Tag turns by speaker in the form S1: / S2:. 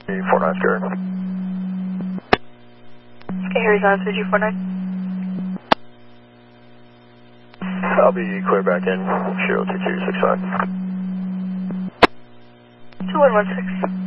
S1: 49 square.
S2: Okay, Harry's on 3249.
S1: I'll be clear back in, 02265.
S2: 2116.